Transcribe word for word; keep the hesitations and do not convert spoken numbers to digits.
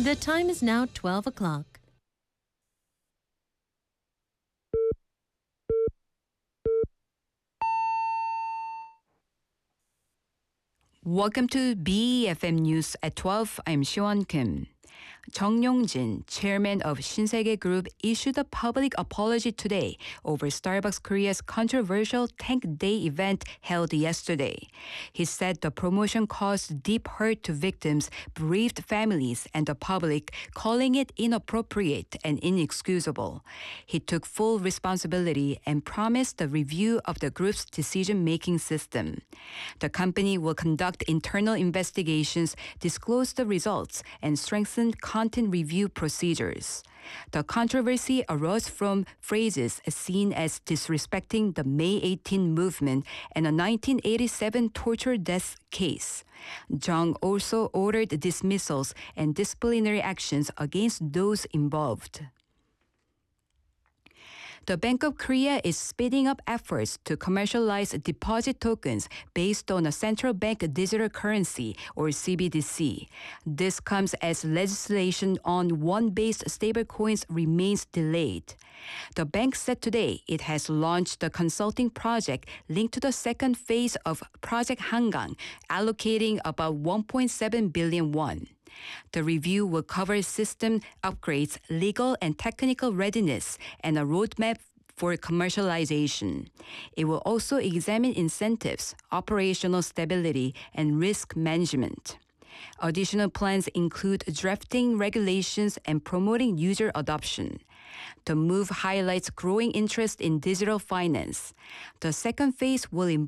The time is now twelve o'clock. Welcome to B E F M News at twelve. I'm Siwon Kim. Jung Yong-jin, chairman of Shinsegae Group, issued a public apology today over Starbucks Korea's controversial Tank Day event held yesterday. He said the promotion caused deep hurt to victims, bereaved families, and the public, calling it inappropriate and inexcusable. He took full responsibility and promised a review of the group's decision-making system. The company will conduct internal investigations, disclose the results, and strengthen content review procedures. The controversy arose from phrases seen as disrespecting the May eighteenth movement and a nineteen eighty-seven torture death case. Jung also ordered dismissals and disciplinary actions against those involved. The Bank of Korea is speeding up efforts to commercialize deposit tokens based on a central bank digital currency, or C B D C. This comes as legislation on won-based stablecoins remains delayed. The bank said today it has launched a consulting project linked to the second phase of Project Hangang, allocating about one point seven billion won. The review will cover system upgrades, legal and technical readiness, and a roadmap for commercialization. It will also examine incentives, operational stability, and risk management. Additional plans include drafting regulations and promoting user adoption. The move highlights growing interest in digital finance. The second phase will involve